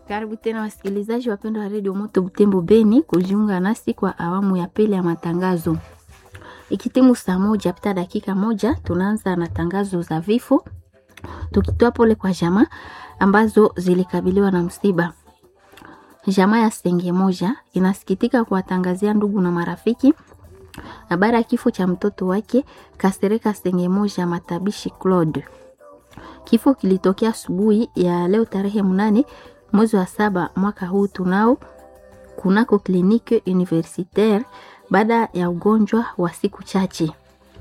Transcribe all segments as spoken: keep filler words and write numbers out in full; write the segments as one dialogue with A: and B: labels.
A: Karibu tena wasikilizaji wapendwa wa Radio Moto Butembo Beni kujiunga nasi kwa awamu ya pili ya matangazo. Ikitimu saa moja pita dakika moja tunaanza na tangazo za vifo. Tukitoa pole kwa jamaa ambazo zilikabiliwa na msiba. Jamaa ya Senge moja inasikitika kuwatangazia ndugu na marafiki habari ya kifo cha mtoto wake Kasereka Senge moja Matabishi Claude. Kifo kilitokea asubuhi ya leo tarehe mnane mwezi wa saba mwaka huu tunao kunako kliniki universitaire baada ya ugonjwa wa siku chache.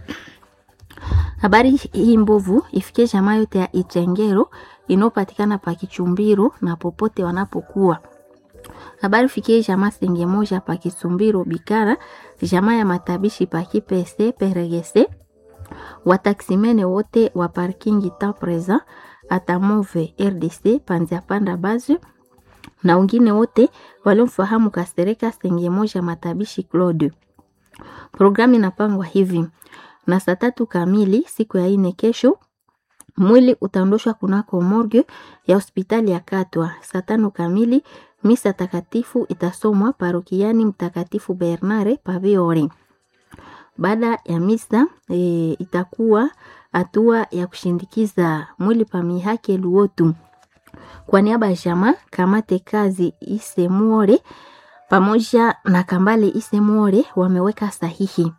A: Habari hii mbovu ifikie jamaa yote ya Itengero inopatikana pa Kichumbiro na popote wanapokuwa. Habari fikie jamaa Senge moja pa Kisumbiro Bikara, jamaa ya Matabishi pa Kipese Peregese, wataksimene wote wa parking ta preza atamove R D C Panzia Panda Bazu na wengine wote waliomfahamu Kasereka Senge moja Matabishi Claude. Programu inapangwa hivi: na saa tatu kamili siku ya ine kesho mwili utaondoshwa kunako morgue ya hospitali ya Katwa. Saa tano kamili misa takatifu itasomwa parokiani Mtakatifu Bernare Paviore. Baada ya misa e, itakuwa hatua ya kushindikiza mwili pa mihake Luotu. Kwa niaba ya jamaa kamate kazi Isemuore pamoja na Kambale Isemuore wameweka sahihi.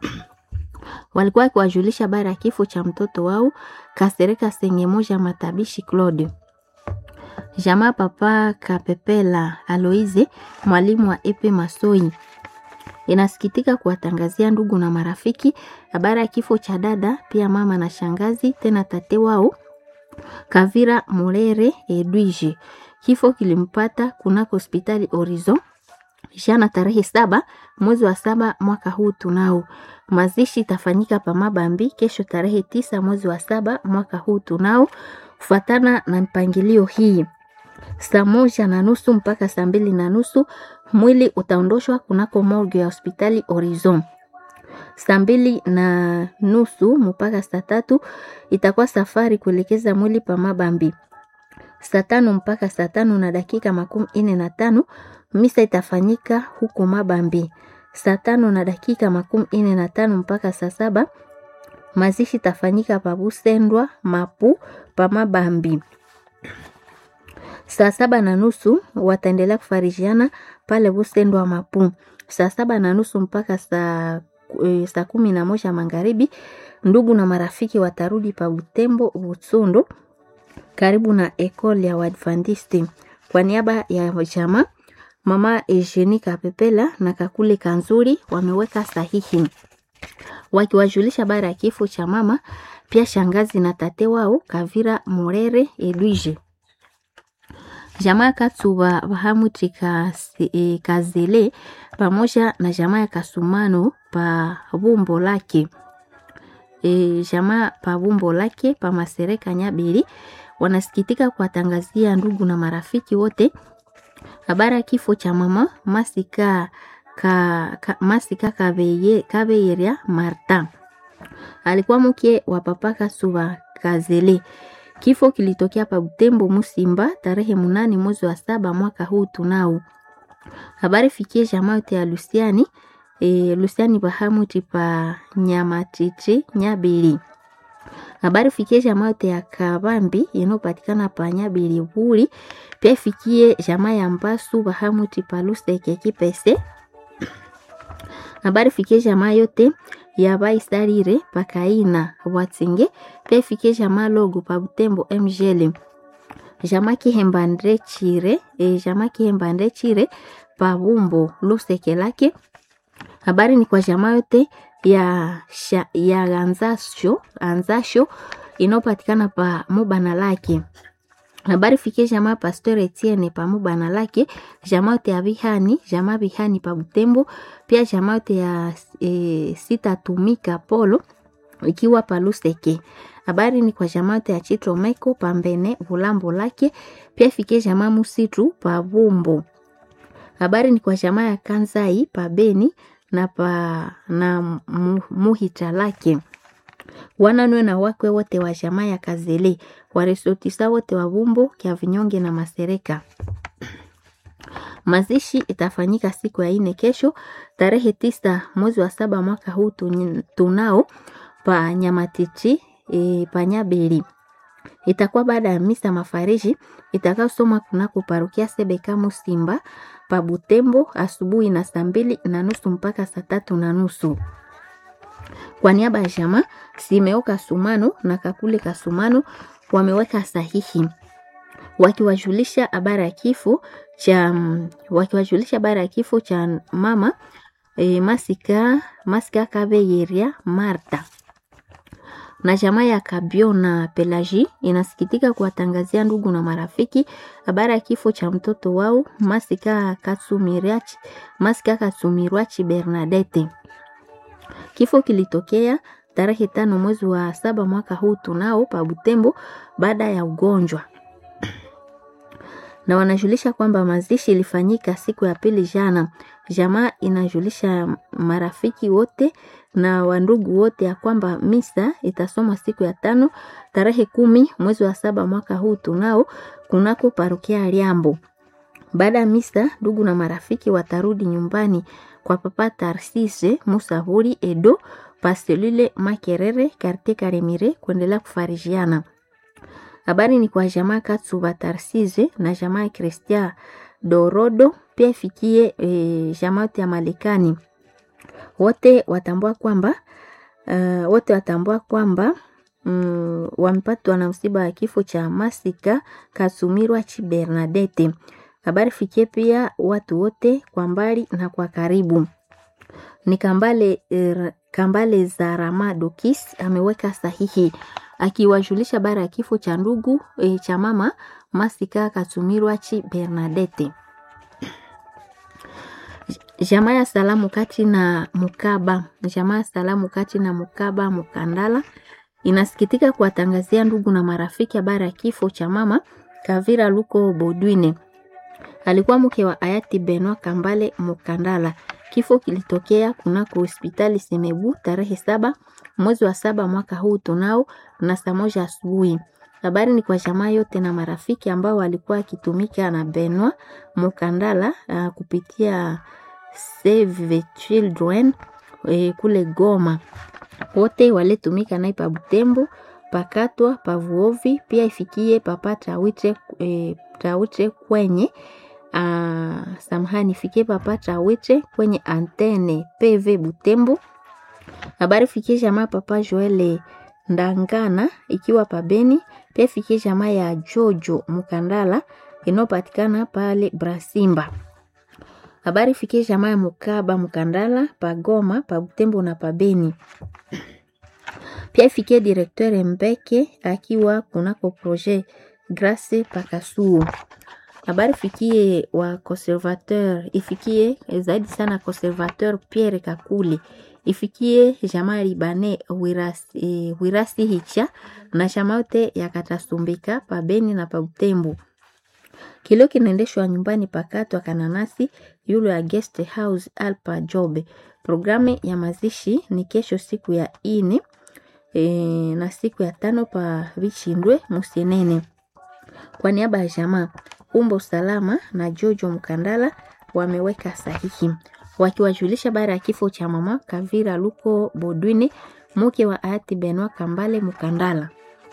A: Walikuwa kuwajulisha habari ya kifo cha mtoto wao Kasereka Senge moja Matabishi Claude. Jamaa papa Kapepela Aloize mwalimu wa Epe Masoi inasikitika kuwatangazia ndugu na marafiki habari ya kifo cha dada pia mama na shangazi tena tate wao Kavira Murere Edwige. Kifo kilimpata kunako hospitali Horizon jana tarehe saba mwezi wa saba mwaka huu tunao. Mazishi tafanyika pa Mabambi kesho tarehe tisa mwezi wa saba mwaka huu tunao kufuatana na mpangilio hii. Saa moja na nusu mpaka saa mbili na nusu mwili utaondoshwa kunako morgue ya hospitali Horizon. Saa mbili na nusu mpaka saa tatu itakuwa safari kuelekeza mwili pa Mabambi. Saa tano mpaka saa tano na dakika makumi ine na tano misa itafanyika huko Mabambi. Saa tano na dakika makumi ine na tano mpaka saa saba mazishi itafanyika pa Busendwa Mapu pa Mabambi. Saa saba na nusu wataendelea kufarijiana pale Busendwa Mapu. Saa saba na nusu mpaka saa e, saa kumi na moja magharibi ndugu na marafiki watarudi pa Butembo Butsundo karibu na ekole ya Waadventiste. Kwa niaba ya jamaa mama Eugenie Kapepela na Kakule Kanzuri wameweka sahihi wakiwajulisha habari ya kifo cha mama pia shangazi na tate wao Kavira Murere Edwige. Jamaa Katsuba Bahamutika e, Kazele pamoja na jamaa ya Kasumano pa Bumbo lake e, jamaa pa Bumbo lake pa Masereka Nyabiri wanasikitika kuwatangazia ndugu na marafiki wote habari ya kifo cha mama Masika ka, ka Masika Kabeye Kabeyeria Marta. Alikuwa mke wa papa Kasuba Kazele. Kifo kilitokea pa Butembo Musimba tarehe munane mwezi wa saba mwaka huu tunao. Habari fikie jamaa yote ya Luciani e, Luciani Bahamuti pa Nyamatichi Nyabiri. Habari fikie jamaa yote ya Kabambi inopatikana pa Nyabiri Buri. Pia fikie jamaa ya Mbasu Bahamuti pa Luseke Kipese. Habari fikie jamaa yote ya Baisarire pa Kaina Watsinge. Pia fikie jamaa Logo pa Butembo M G L. Jamaa Kihembandre Chire e jamaa Kihembandre Chire pa Bumbo Luseke lake. Habari ni kwa jamaa yote ya sha, ya Anzasho Anzasho inopatikana pa Mubana lake. Habari fikie jamaa Pastor Etienne pa Mubana lake, jamaa yote ya Bihani, jamaa Bihani pa Butembo, pia jamaa yote ya e, Sita Tumika Polo ikiwa pa Luseke. Habari ni kwa jamaa yote ya Chitro Meko pa Mbene Bulambo lake, pia fikie jamaa Musitu pa Bumbo. Habari ni kwa jamaa ya Kanzai pa Beni na pa na Muhita lake. Wananwe na wakwe wote wa jamaa ya Kazele, waresotisa wote wa Bumbo, Kia Vinyonge na Masereka. Mazishi itafanyika siku ya ine kesho tarehe tisa mwezi wa saba mwaka huu tunao pa Nyamatiti e, pa Nyabeli. Itakuwa baada ya misa mafariji itakayosoma kunako parokia Sebeka Musimba pa Butembo asubuhi na saa mbili na nusu mpaka saa tatu na nusu. Kwa niaba ya jamaa Simeo Kasumano na Kakule Kasumano wameweka sahihi wakiwajulisha habari ya kifo cha wakiwajulisha habari ya kifo cha mama e, Masika Masika Kabeyeria Marta. Na jamaa ya Kabio na Pelagie inasikitika kuwatangazia ndugu na marafiki habari ya kifo cha mtoto wao Masika Katsumirachi Masika Katsumirachi Bernadette. Kifo kilitokea tarehe tano mwezi wa saba mwaka huu tunao pa Butembo baada ya ugonjwa. Na wanajulisha kwamba mazishi ilifanyika siku ya pili jana. Jamaa inajulisha marafiki wote na wandugu wote ya kwamba misa itasoma siku ya tano tarehe kumi mwezi wa saba mwaka huu tunao kunako parokia Liambo. Baada ya misa ndugu na marafiki watarudi nyumbani kwa papa Tarsise Musahuri Edo Pastelule Makerere Quartier Karemire kuendelea kufarijiana. Habari ni kwa jamaa Katsuba Tarsise na jamaa Christia Dorodo pia ifikie e, jamaa ya Malekani. Wote watambua kwamba uh, wote watambua kwamba um, wamepatwa na msiba wa kifo cha Masika Katsumirwa Chi Bernadette. Habari fikie pia watu wote kwa mbali na kwa karibu. Ni Kambale er, Kambale Zaramado Kis ameweka sahihi akiwajulisha habari ya kifo cha ndugu e, cha mama Masika Katsumirwa Chi Bernadette. Jamaa ya Salamu Kati na Mukaba, jamaa ya Salamu Kati na Mukaba Mukandala inasikitika kuwatangazia ndugu na marafiki habari ya kifo cha mama Kavira Luko Bodwine. Alikuwa mke wa hayati Benoit Kambale Mukandala. Kifo kilitokea kunako hospitali Semebu tarehe saba mwezi wa saba mwaka huu tunao na saa moja asubuhi. Habari ni kwa jamaa yote na marafiki ambao walikuwa wakitumika na Benoit Mukandala uh, kupitia Save the Children e, kule Goma. Wote waletumika naye pa Butembo, Pakatwa, Pavuovi, pia ifikie papa Tawite e, Tawite kwenye uh, samahani ifikie papa Tawite kwenye antene P V Butembo. Habari fikie jamaa papa Joele Ndangana ikiwa pabeni, pia fikie jamaa ya Jojo Mukandala inopatikana pale Brasimba. Habari fikie jamaa ya Mukaba Mukandala pa Goma, pa Butembo na pa Beni. Pia ifikie directeur Mbeke akiwa kunako projet Grace Pakasuo. Habari fikie wa conservateur, ifikie zaidi sana conservateur Pierre Kakule. Ifikie jamaa Libane Wirasi, e, Wirasi Hicha na jamaa yote ya Katasumbika pa Beni na pa Butembo. Kilio kinaendeshwa nyumbani Pakatwa Kananasi yule ya guest house Alpa Jobe. Programu ya mazishi ni kesho siku ya ine e, na siku ya tano pa Vichindwe Musienene. Kwa niaba ya jamaa Umbo Salama na Jojo Mkandala wameweka sahihi wakiwajulisha habari ya kifo cha mama Kavira Luko Bodwine mke wa hayati Benoit Kambale Mukandala.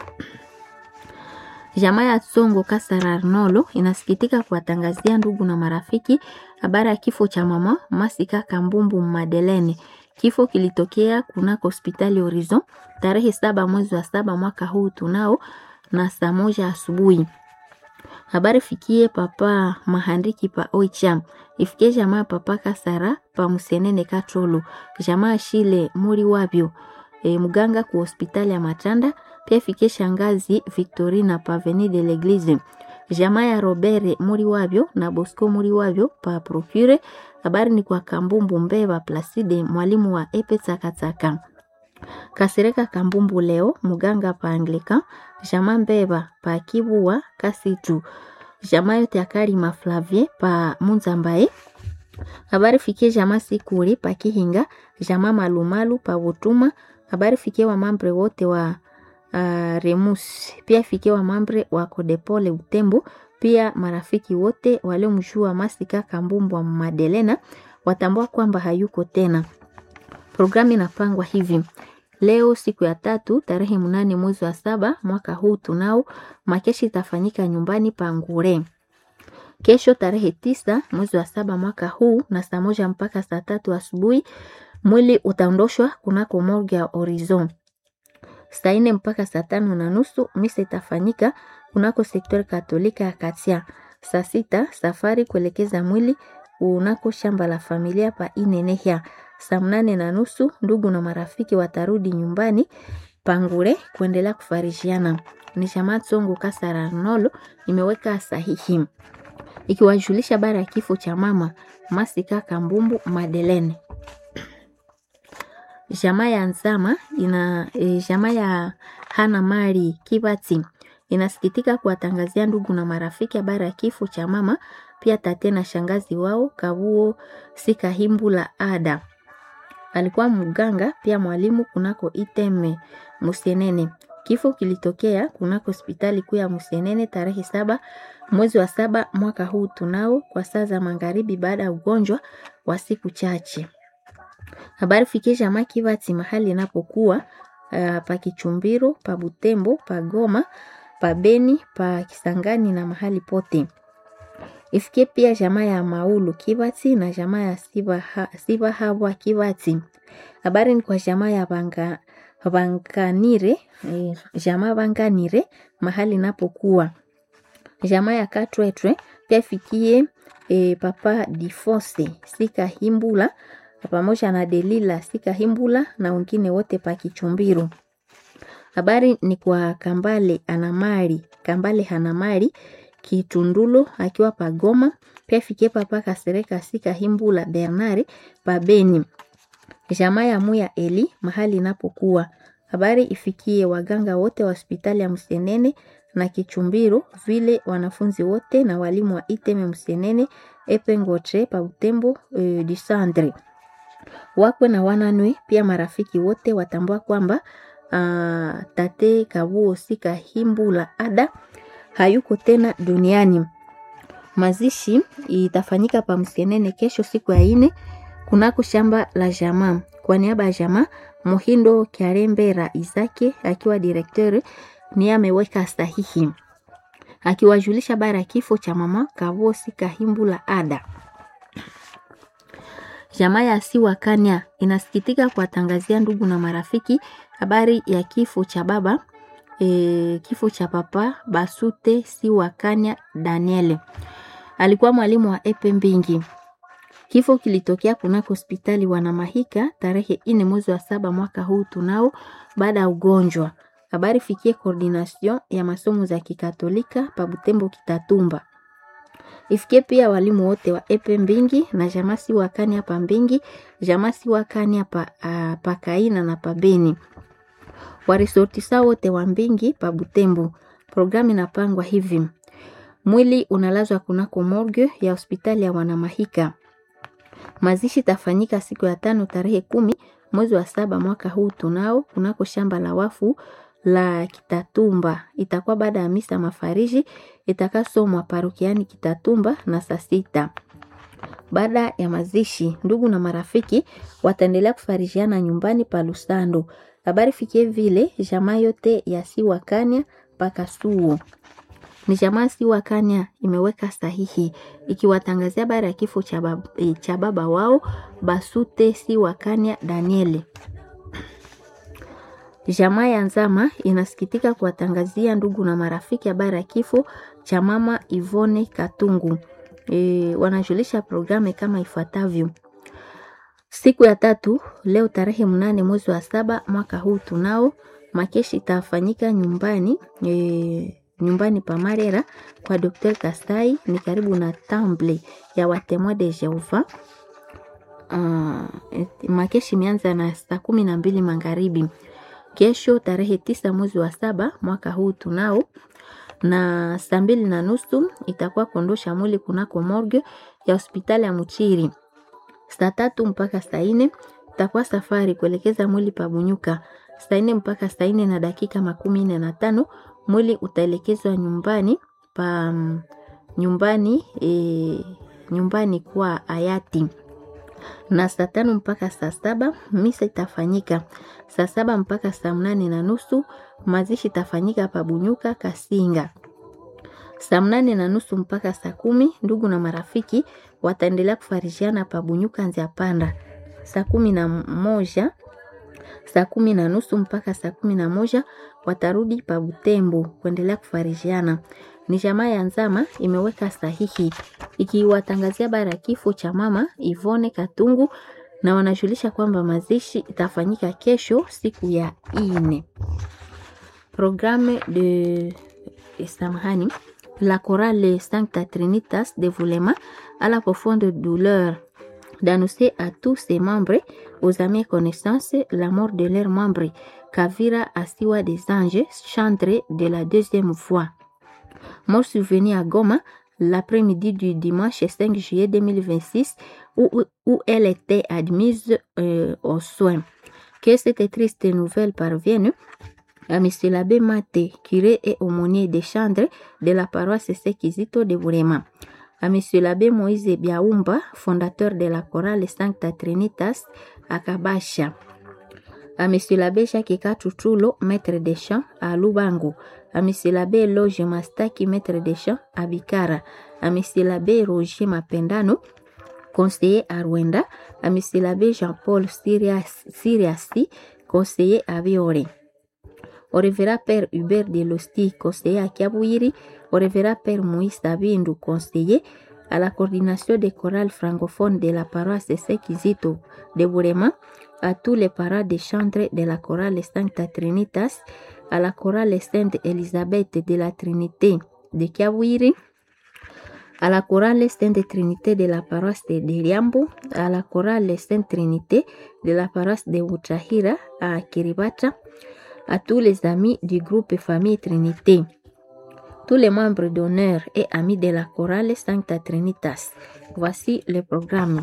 A: Jamaa ya Tsongo Kasara Arnolo inasikitika kuwatangazia ndugu na marafiki habari ya kifo cha mama Masika Kambumbu Madeleine. Kifo kilitokea kunako hospitali Horizon tarehe saba mwezi wa saba mwaka huu tunao na saa moja asubuhi. Habari fikie papa Mahandiki pa Oicham. Ifikie jamaa papa Kasara pa Musenene Katolo. Jamaa Shile Muri Wabio e, muganga ku hospitali ya Matanda. Pia fikie shangazi Victorina pa Avenue de l'Eglise. Jamaa ya Robert Muri Wabio na Bosco Muri Wabio pa Procure. Habari ni kwa Kambumbu Mbeba Placide mwalimu wa Epe Tsakatsaka. Kasereka Kambumbu leo muganga pa Anglika. Jamaa Mbeba pa Kibuwa Kasitu. Jamaa yote ya Karima Flavie pa Munzambaye. Habari fikie jamaa Sikuri pa Kihinga. Jamaa Malumalu pa Wotuma. Habari fikie wa mambre wote wa uh, Remus. Pia fikie wa mambre wa Kodepole Utembo Pia marafiki wote waliomjua Masika Kambumbu wa Madelena watambua kwamba hayuko tena. Programu inapangwa hivi: leo siku ya tatu tarehe mnane mwezi wa saba mwaka huu tunao makeshi itafanyika nyumbani pa Ngure. Kesho tarehe tisa mwezi wa saba mwaka huu na saa moja mpaka saa tatu asubuhi mwili utaondoshwa kunako morgue ya Horizon. Saa nne mpaka saa tano na nusu misa itafanyika kunako sektori katolika ya Katia. Saa sita safari kuelekeza mwili unako shamba la familia pa Inenehia. Saa mnane na nusu ndugu na marafiki watarudi nyumbani Pangure kuendelea kufarishiana. Ni Jamaa Tsongo Kasara Nolo imeweka sahihi ikiwajulisha habari ya kifo cha mama Masika Kambumbu Madelene. Jamaa ya Nzama ina e, jamaa ya Hana Mari Kibati inasikitika kuwatangazia ndugu na marafiki habari ya kifo cha mama pia tate na shangazi wao Kabuo Sikahimbula Ada. Alikuwa mganga pia mwalimu kunako Iteme Musenene. Kifo kilitokea kunako hospitali kuu ya Musenene tarehe saba mwezi wa saba mwaka huu tunao kwa saa za magharibi baada ya ugonjwa wa siku chache. Habari fikie jamaa Kibati mahali inapokuwa uh, pa Kichumbiro, pa Butembo, pa Goma, pa Beni, pa Kisangani na mahali pote. Ifikie pia jamaa ya Maulu Kibati na jamaa ya Siba, ha, Siba Hawa Kibati. Habari ni kwa jamaa ya Banga, Banganire, eh, jamaa Banganire mahali inapokuwa. Jamaa ya Katwetwe pia ifikie eh, papa Difose Sika Himbula pamoja na Delila Sika Himbula na wengine wote pa Kichumbiro. Habari ni kwa Kambale Anamari, Kambale Hanamari Kitundulo akiwa pa Goma, pia fikie papa Kasereka Sika Himbula Bernard pa Beni. Jamaa ya Muya Eli mahali inapokuwa. Habari ifikie waganga wote wa hospitali ya Musenene na Kichumbiro, vile wanafunzi wote na walimu wa Iteme Musenene, Epengotre pa Butembo e, Disandre. Wakwe na wananwe pia marafiki wote watambua kwamba uh, tate Kabuo Sika Himbula Ada hayuko tena duniani. Mazishi itafanyika pa Musenene kesho siku ya ine kunako shamba la jamaa. Kwa niaba ya jamaa Muhindo Kiarembera Isake akiwa directeur ni ameweka sahihi akiwajulisha habari ya kifo cha mama Kabuo Sika Himbula Ada. Jamaa ya Siwakanya inasikitika kuwatangazia ndugu na marafiki habari ya kifo cha baba e, kifo cha papa Basute Siwakanya Daniel. Alikuwa mwalimu wa Epe Mbingi. Kifo kilitokea kunako hospitali Wanamahika tarehe ine mwezi wa saba mwaka huu tunao baada ya ugonjwa. Habari fikie coordination ya masomo za Kikatolika pa Butembo Kitatumba. Ifikie pia walimu wote wa Epe Mbingi na jamaa Siwakanya pa Mbingi, jamaa Siwakanya pa uh, pa Kaina na pa Beni. Warisortisa wote wa Mbingi pa Butembo. Programu inapangwa hivi: mwili unalazwa kunako morgue ya hospitali ya Wanamahika. Mazishi tafanyika siku ya tano tarehe kumi mwezi wa saba mwaka huu tunao kunako shamba la wafu la Kitatumba. Itakuwa baada ya misa mafariji itakasomwa parokiani Kitatumba na saa sita. Baada ya mazishi ndugu na marafiki wataendelea kufarijiana nyumbani pa Lusando. Habari fikie vile jamaa yote ya Siwakanya paka Suo. Ni jamaa Siwakanya imeweka sahihi ikiwatangazia habari ya kifo cha baba, e, cha baba wao Basute Siwakanya Daniel. Jamaa ya Nzama inasikitika kuwatangazia ndugu na marafiki habari ya kifo cha mama Ivone Katungu. E, wanajulisha programe kama ifuatavyo: siku ya tatu leo tarehe mnane mwezi wa saba mwaka huu tunao makeshi itafanyika nyumbani e, nyumbani pa Marera kwa Docteur Kastai ni karibu na Temple ya Watemwa de Jehova. Uh, makeshi mianza na saa kumi na mbili magharibi. Kesho tarehe tisa mwezi wa saba mwaka huu tunao na saa mbili na nusu itakuwa kondosha mwili kunako morgue ya hospitali ya Muchiri. Saa tatu mpaka saa nne itakuwa safari kuelekeza mwili pa Bunyuka. Saa nne mpaka saa nne na dakika makumi nne na tano mwili utaelekezwa nyumbani pa nyumbani e, nyumbani kwa hayati. Na saa tano mpaka saa saba misa itafanyika. Saa saba mpaka saa mnane na nusu mazishi itafanyika pa Bunyuka Kasinga. Saa mnane na nusu mpaka saa kumi ndugu na marafiki wataendelea kufarishiana pa Bunyuka Nzia Panda. Saa kumi na moja saa kumi na nusu mpaka saa kumi na moja watarudi pa Butembo kuendelea kufarishiana. Ni jamaa ya Nzama imeweka sahihi ikiwatangazia bara kifo cha mama Ivone Katungu, na wanajulisha kwamba mazishi itafanyika kesho siku ya ine. Programme de Samhani, la chorale Sancta Trinitas de Vulema à la profonde douleur d'annoncer à tous ses membres, aux amis et connaissances, la mort de leurs membres. Kavira Asiwa des Anges, chantre de la deuxième fois. Mort survenue à Goma l'après-midi du dimanche cinq juillet deux mille vingt-six, où, où elle était admise euh, aux soins. Que cette triste nouvelle parvienne à M. l'abbé Maté, curé et aumônier des Chandres de la paroisse Sekizito de Burema. À M. l'abbé Moïse Biaoumba, fondateur de la chorale Sancta Trinitas à Kabasha. À M. l'abbé Jacques Katutulo, maître des chants à Lubango. À M. l'abbé Loge Mastaki, maître des chants à Bikara. À M. l'abbé Roger Mapendano, conseiller à Rwanda. À M. l'abbé Jean-Paul Siriasi, conseiller à Vioré. Au révérend Père Hubert de Losti, conseiller à Kiabouiri. Au révérend Père Moïse Tabindu, conseiller à la coordination des chorales francophones de la paroisse Sekizito de Burema, à tous les parents des chantres de la chorale Sancta Trinitas, à la chorale Sainte Elisabeth de la Trinité de Kiabouiri, à la chorale Sainte Trinité de la paroisse de Liambo, à la chorale Sainte Trinité de la paroisse de Utahira à Kiribata, à tous les amis du groupe Famille Trinité, tous les membres d'honneur et amis de la chorale Sancta Trinitas. Voici le programme.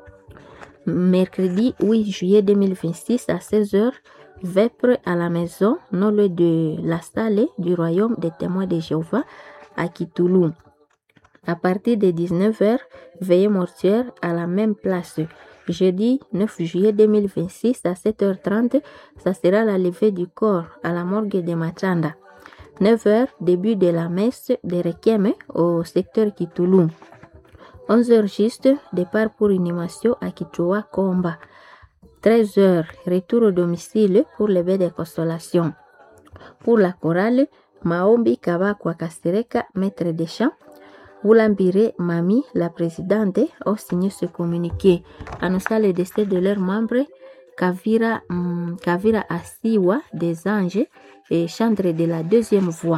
A: Mercredi huit juillet deux mille vingt-six à seize heures, vêpres à la maison, non loin de la salle du royaume des témoins de Jéhovah à Kitoulou. À partir de dix-neuf heures, veillée mortuaire à la même place. Jeudi neuf juillet deux mille vingt-six à sept heures trente, ça sera la levée du corps à la morgue de Machanda. neuf heures, début de la messe de Requiem au secteur Kitoulou. onze heures juste, départ pour inhumation à Kichoa Komba. treize heures, retour au domicile pour le bain de consolation. Pour la chorale, Maombi Kabakwa Kasereka, maître des chants, Oulambire Mami, la présidente, ont signé ce communiqué annonçant le décès de leurs membres Kavira, hum, Kavira Asiwa des Anges et chantre de la deuxième voix.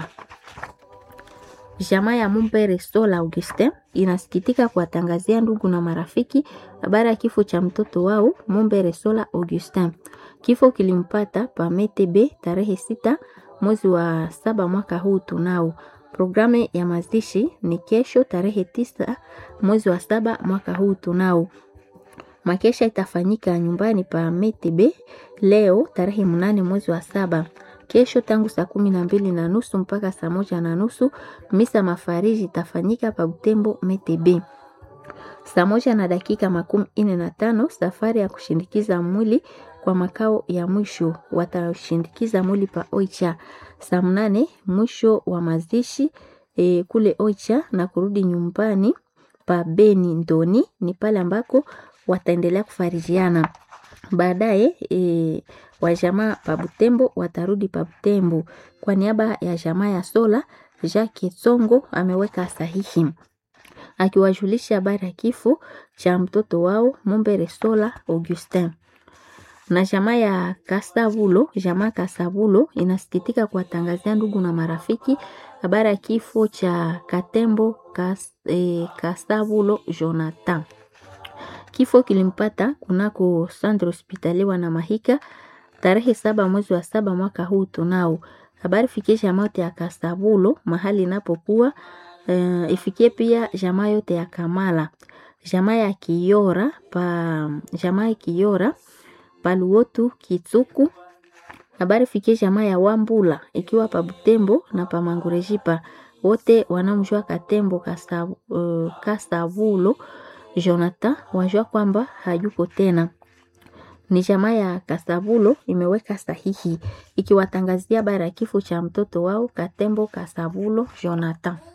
A: Jamaa ya Mumbere Sola Augustin inasikitika kuwatangazia ndugu na marafiki habari ya kifo cha mtoto wao Mumbere Sola Augustin. Kifo kilimpata pa Metebe tarehe sita mwezi wa saba mwaka huu tunao. Programu ya mazishi ni kesho tarehe tisa mwezi wa saba mwaka huu tunao. Makesha itafanyika nyumbani pa Metebe leo tarehe mnane mwezi wa saba. Kesho tangu saa kumi na mbili na nusu mpaka saa moja na nusu misa mafariji itafanyika pa Butembo Metebe. Saa moja na dakika makumi ine na tano safari ya kushindikiza mwili kwa makao ya mwisho watashindikiza mwili pa Oicha. Saa mnane mwisho wa mazishi e, kule Oicha na kurudi nyumbani pa Beni Ndoni, ni pale ambako wataendelea kufarijiana. Baadaye e, wa jamaa pa Butembo watarudi pa Butembo. Kwa niaba ya jamaa ya Sola, Jacques Tsongo ameweka sahihi akiwajulisha habari ya kifo cha mtoto wao Mumbere Sola Augustin. Na jamaa ya Kasavulo, jamaa Kasavulo inasikitika kuwatangazia ndugu na marafiki habari ya kifo cha Katembo Kas, eh, Kasavulo Jonathan. Kifo kilimpata kunako Centre Hospitalier na Mahika tarehe saba mwezi wa saba mwaka huu tunao. Habari fikie jamaa yote ya Kasavulo mahali inapokuwa, uh, ifikie pia jamaa yote ya Kamala, jamaa ya Kiora pa jamaa ya Kiora Paluotu Kitsuku. Habari fikie jamaa ya Wambula ikiwa pa Butembo na pa Mangurejipa. wote wanamjua Katembo Kasa, uh, Kasavulo Jonathan wajua kwamba hayuko tena. Ni jamaa ya Kasavulo imeweka sahihi ikiwatangazia habari ya kifo cha mtoto wao Katembo Kasavulo Jonathan.